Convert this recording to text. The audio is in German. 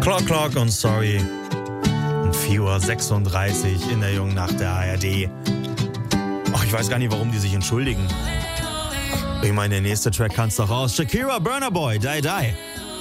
Clock und Sorry. Um 4:36 Uhr in der jungen Nacht der ARD. Oh, ich weiß gar nicht, warum die sich entschuldigen. Ich meine, der nächste Track kann's doch raus. Shakira, Burna Boy, Die Die.